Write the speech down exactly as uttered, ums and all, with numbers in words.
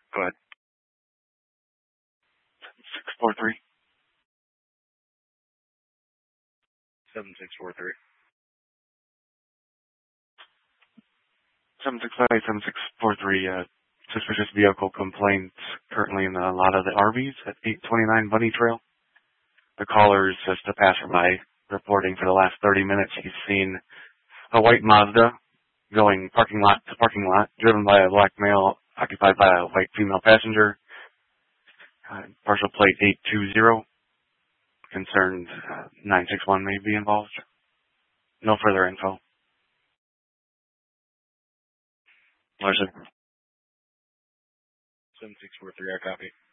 Go ahead. six four three. seven six four three. seven six five seven six four three. Uh, suspicious vehicle complaint currently in a lot of the R Vs at eight twenty-nine Bunny Trail. The caller is just a passerby reporting for the last thirty minutes he's seen a white Mazda going parking lot to parking lot, driven by a black male, occupied by a white female passenger. Uh, partial plate eight two zero. Concerned uh, nine six one may be involved. No further info. Larson. seven six four three, I copy.